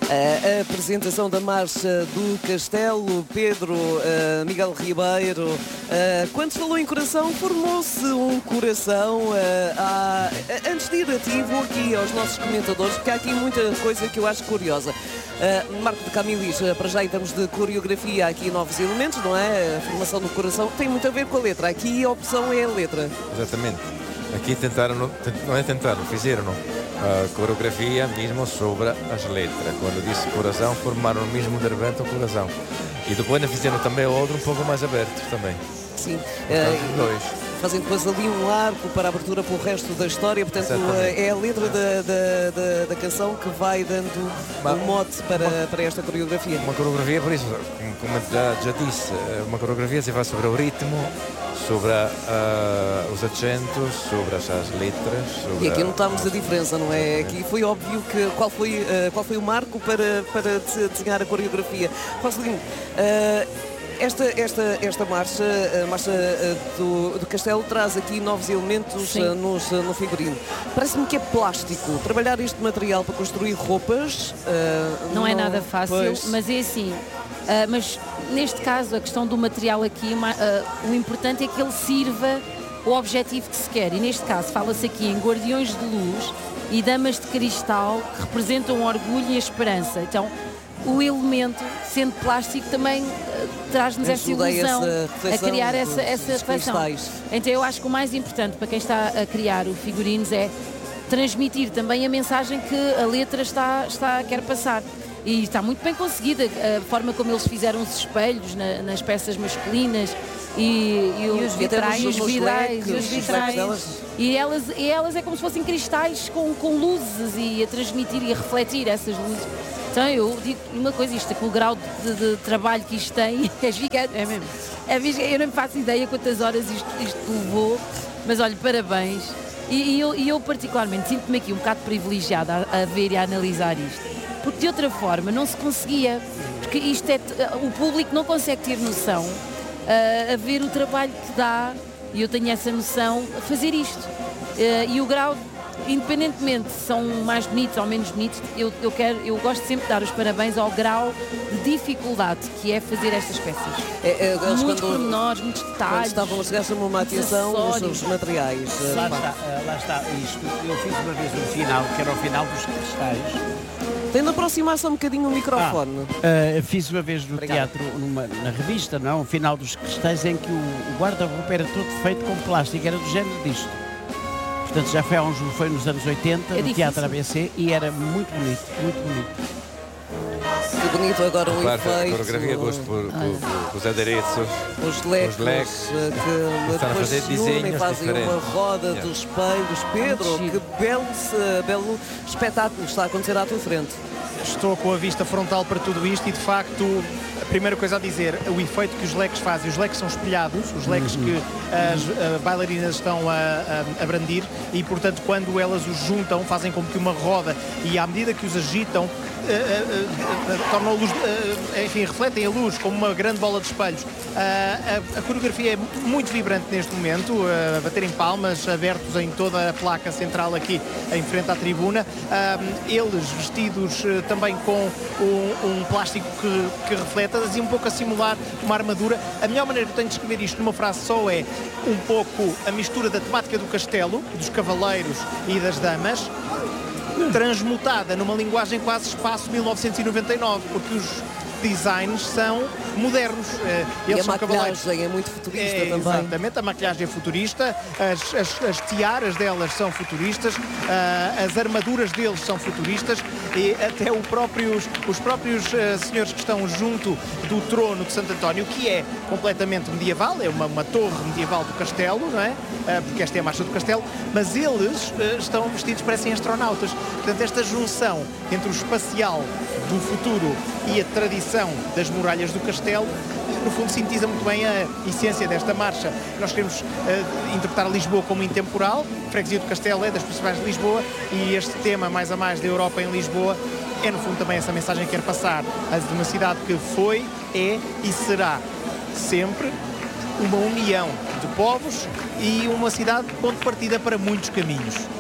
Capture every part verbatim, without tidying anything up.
A apresentação da Marcha do Castelo, Pedro, uh, Miguel Ribeiro. Uh, quando se falou em coração, formou-se um coração. Uh, há... Antes de ir a ti, vou aqui aos nossos comentadores, porque há aqui muita coisa que eu acho curiosa. Uh, Marco de Camilis, uh, para já em termos de coreografia, há aqui novos elementos, não é? A formação do coração tem muito a ver com a letra. Aqui a opção é a letra. Exatamente. Aqui tentaram, não é tentaram, fizeram a coreografia mesmo sobre as letras. Quando disse coração, formaram o mesmo de repente o coração. E depois fizeram também outro um pouco mais aberto também. Sim. Portanto, dois. Fazem depois ali um arco para a abertura para o resto da história. Portanto, exatamente, é a letra da, da, da, da canção que vai dando o um mote para, uma, para esta coreografia. Uma coreografia, por isso, como já, já disse, uma coreografia se faz sobre o ritmo, sobre uh, os acentos, sobre as, as letras. Sobre e aqui notámos a, a diferença, não é? Aqui foi óbvio que qual foi, uh, qual foi o marco para, para desenhar a coreografia. Roselinho, uh, Esta, esta, esta marcha, a marcha do, do Castelo, traz aqui novos elementos nos, no figurino. Parece-me que é plástico. Trabalhar este material para construir roupas... Uh, não, não é nada fácil, pois, mas é assim. Uh, mas neste caso, a questão do material aqui, uma, uh, o importante é que ele sirva o objetivo que se quer. E neste caso, fala-se aqui em guardiões de luz e damas de cristal que representam o orgulho e a esperança. Então, o elemento, sendo plástico, também uh, traz-nos essa ilusão a criar essa, essa reflexão. Então eu acho que o mais importante para quem está a criar o figurinos é transmitir também a mensagem que a letra está, está, quer passar. E está muito bem conseguida a forma como eles fizeram os espelhos na, nas peças masculinas e, e, e os vitrais, e os vitrais, e os vitrais. E elas, e elas é como se fossem cristais com, com luzes e a transmitir e a refletir essas luzes. Então eu digo uma coisa, isto com o grau de, de trabalho que isto tem é gigante, é mesmo. É, eu não faço ideia quantas horas isto, isto levou, mas olha, parabéns. E, e, eu, e eu particularmente sinto-me aqui um bocado privilegiada a, a ver e a analisar isto, porque de outra forma não se conseguia, porque isto é, o público não consegue ter noção uh, a ver o trabalho que dá, e eu tenho essa noção, a fazer isto. Uh, e o grau, independentemente se são mais bonitos ou menos bonitos, eu, eu, quero, eu gosto sempre de dar os parabéns ao grau de dificuldade que é fazer estas peças. É, é, muitos pormenores, muitos detalhes. Estavam a chegar, chamou uma atenção os materiais. Lá está, lá está isto. Eu fiz uma vez um final, que era o final dos cristais. Tem de aproximar-se um bocadinho o microfone. Ah, uh, fiz uma vez no Obrigado. teatro, numa, na revista, não? O final dos cristais, em que o, o guarda-roupa era todo feito com plástico, era do género disto. Portanto, já foi, há uns, foi nos anos oitenta, é no Teatro A B C, e era muito bonito, muito bonito. Que bonito agora o claro, efeito. A coreografia gosto por, por, por os adereços, os lecos, os leques que estão a fazer desenhos fazem diferentes. Uma roda yeah. dos espelhos. Pedro, que belo, belo espetáculo está a acontecer à tua frente. Estou com a vista frontal para tudo isto e, de facto, a primeira coisa a dizer, o efeito que os leques fazem. Os leques são espelhados, os leques uhum. que as uh, bailarinas estão a, a, a brandir e, portanto, quando elas os juntam, fazem como que uma roda e, à medida que os agitam, Uh, uh, uh, uh, tornam a luz, uh, enfim, refletem a luz como uma grande bola de espelhos. Uh, a, a coreografia é muito vibrante neste momento, uh, a baterem palmas, abertos em toda a placa central aqui em frente à tribuna. Uh, eles vestidos uh, também com um, um plástico que, que reflete e um pouco a simular uma armadura. A melhor maneira que eu tenho de descrever isto numa frase só é um pouco a mistura da temática do castelo, dos cavaleiros e das damas, transmutada numa linguagem quase espaço mil novecentos e noventa e nove, porque os designs são modernos. Eles e a são maquilhagem é muito futurista é, também. Exatamente, a maquilhagem é futurista, as, as, as tiaras delas são futuristas, uh, as armaduras deles são futuristas e até o próprios, os próprios uh, senhores que estão junto do trono de Santo António, que é completamente medieval, é uma, uma torre medieval do castelo, não é? Uh, porque esta é a marcha do castelo, mas eles uh, estão vestidos, parecem astronautas. Portanto, esta junção entre o espacial do futuro e a tradição das muralhas do castelo, no fundo sintetiza muito bem a essência desta marcha. Nós queremos uh, interpretar Lisboa como intemporal, a freguesia do Castelo é das principais de Lisboa e este tema mais a mais da Europa em Lisboa é no fundo também essa mensagem que quer passar, a de uma cidade que foi, é e será sempre uma união de povos e uma cidade ponto de partida para muitos caminhos.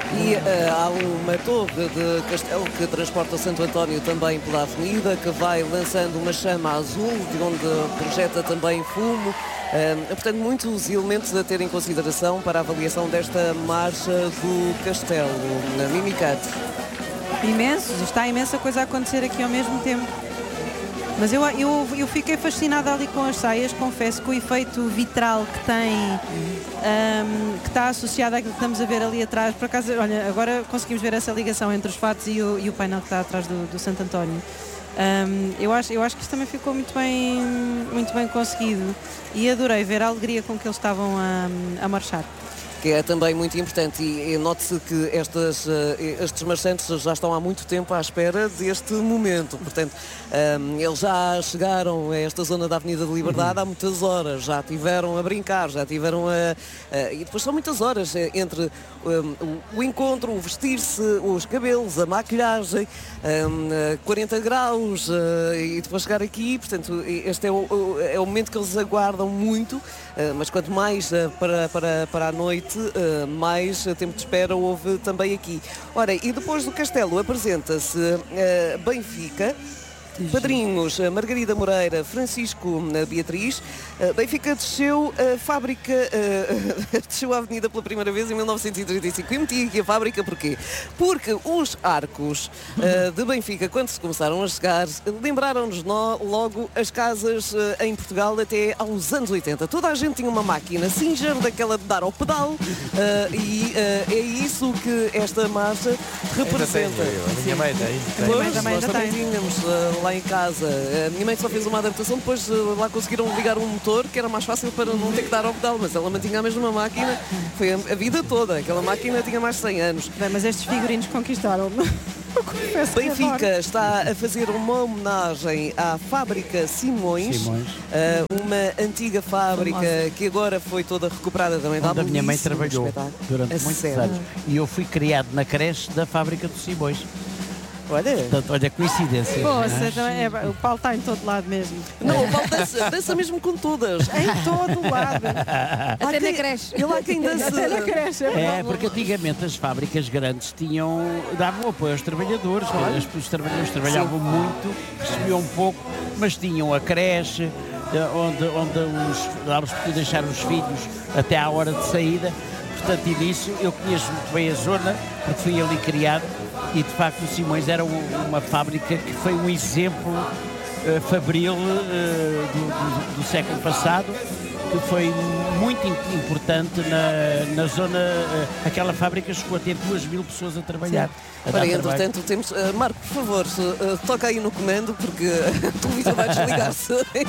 E uh, há uma torre de castelo que transporta Santo António também pela avenida, que vai lançando uma chama azul, de onde projeta também fumo. Uh, portanto, muitos elementos a ter em consideração para a avaliação desta marcha do castelo. Na Mimicat. Imensos, está imensa coisa a acontecer aqui ao mesmo tempo. Mas eu, eu, eu fiquei fascinada ali com as saias, confesso que o efeito vitral que tem, um, que está associado àquilo que estamos a ver ali atrás, por acaso, olha, agora conseguimos ver essa ligação entre os fatos e o, e o painel que está atrás do, do Santo António. Um, eu, acho, eu acho que isto também ficou muito bem, muito bem conseguido e adorei ver a alegria com que eles estavam a, a marchar. Que é também muito importante e, e note-se que estas, uh, estes marchantes já estão há muito tempo à espera deste momento, portanto um, eles já chegaram a esta zona da Avenida de Liberdade há muitas horas, já tiveram a brincar, já tiveram a, a e depois são muitas horas entre um, o, o encontro, o vestir-se, os cabelos, a maquilhagem, um, quarenta graus uh, e depois chegar aqui, portanto este é o, é o momento que eles aguardam muito, uh, mas quanto mais uh, para, para, para a noite, Uh, mais tempo de espera houve também aqui. Ora, e depois do castelo apresenta-se uh, Benfica, padrinhos Margarida Moreira, Francisco Beatriz. Benfica desceu a fábrica, desceu a avenida pela primeira vez em mil novecentos e trinta e cinco. E meti aqui a fábrica porquê? Porque os arcos de Benfica, quando se começaram a chegar, lembraram-nos logo as casas em Portugal até aos anos oitenta. Toda a gente tinha uma máquina Singer, daquela de dar ao pedal, e é isso que esta marcha representa. A minha mãe tem. Pois, nós também tínhamos lá em casa. A minha mãe só fez uma adaptação, depois lá conseguiram ligar um motor que era mais fácil para não ter que dar ao pedal, mas ela mantinha a mesma máquina, foi a, a vida toda. Aquela máquina tinha mais de cem anos. Bem, mas estes figurinos conquistaram-me. Benfica está a fazer uma homenagem à fábrica Simões, Simões. Uh, uma antiga fábrica Famosa. Que agora foi toda recuperada também. Onde a minha mãe trabalhou durante a muitos sério. anos. E eu fui criado na creche da fábrica de Simões. Olha, Portanto, olha, coincidência. Poxa, então é, o Paulo está em todo lado mesmo. Não, o Paulo dança, dança mesmo com todas. Em todo lado. Até na creche. Ele há quem dança. Até na creche. É, porque antigamente as fábricas grandes tinham, davam apoio aos trabalhadores. As, os trabalhadores trabalhavam Sim. muito, recebiam pouco, mas tinham a creche, onde, onde os, lá os podiam deixar os filhos até à hora de saída. Portanto, e nisso eu conheço muito bem a zona, porque fui ali criado. E de facto o Simões era uma fábrica que foi um exemplo uh, fabril uh, do, do, do século passado, que foi muito importante na, na zona. Uh, aquela fábrica chegou a ter duas mil pessoas a trabalhar. A Ora, entretanto, temos. Uh, Marco, por favor, uh, toca aí no comando, porque a televisão vai desligar-se.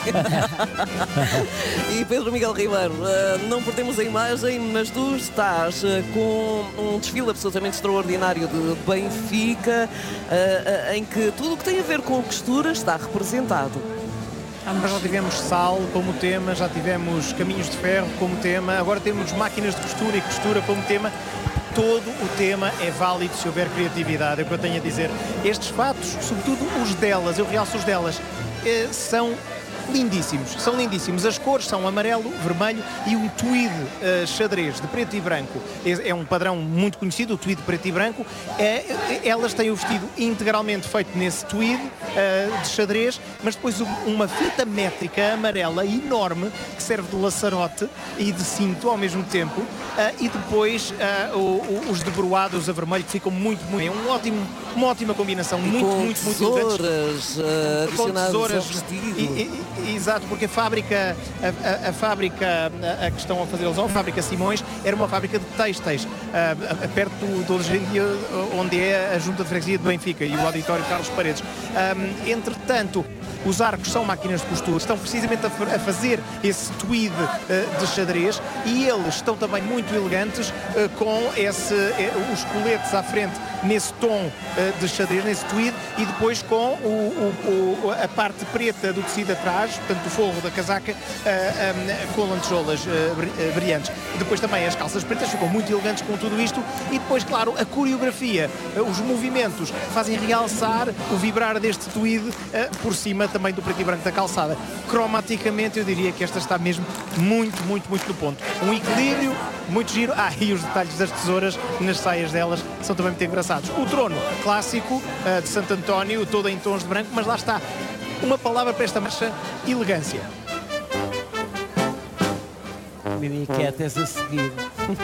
E Pedro Miguel Ribeiro, uh, não perdemos a imagem, mas tu estás uh, com um desfile absolutamente extraordinário de Benfica, uh, uh, em que tudo o que tem a ver com costura está representado. Nós já tivemos sal como tema, já tivemos caminhos de ferro como tema, agora temos máquinas de costura e costura como tema. Todo o tema é válido se houver criatividade, é o que eu tenho a dizer. Estes fatos, sobretudo os delas, eu realço os delas, eh, são lindíssimos, são lindíssimos. As cores são amarelo, vermelho e um tweed uh, xadrez de preto e branco. É, é um padrão muito conhecido, o tweed preto e branco. É, elas têm o vestido integralmente feito nesse tweed uh, de xadrez, mas depois uma fita métrica amarela enorme que serve de laçarote e de cinto ao mesmo tempo. Uh, e depois uh, o, o, os debruados a vermelho que ficam muito, muito bem. É um ótimo, uma ótima combinação. E muito, com muito, muito tesouras, uh, adicionadas ao vestido. E, e, Exato, porque a fábrica, a, a, a fábrica a, a que estão a fazer eles, a fábrica Simões, era uma fábrica de têxteis, uh, a, perto do Alexandria, onde é a Junta de Freguesia de Benfica e o auditório Carlos Paredes. Um, entretanto, os arcos são máquinas de costura, estão precisamente a, a fazer esse tweed uh, de xadrez e eles estão também muito elegantes uh, com esse, uh, os coletes à frente nesse tom uh, de xadrez, nesse tweed, e depois com o, o, o, a parte preta do tecido atrás, portanto do forro da casaca, uh, um, com lantejoulas uh, brilhantes. E depois também as calças pretas ficam muito elegantes com tudo isto e depois, claro, a coreografia, uh, os movimentos fazem realçar o vibrar deste tweed uh, por cima também do preto e branco da calçada. Cromaticamente eu diria que esta está mesmo muito, muito, muito no ponto. Um equilíbrio muito giro. Ah, e os detalhes das tesouras nas saias delas são também muito engraçados. O trono clássico uh, de Santo António, todo em tons de branco, mas lá está. Uma palavra para esta marcha: elegância. Mimi Quietas a seguir.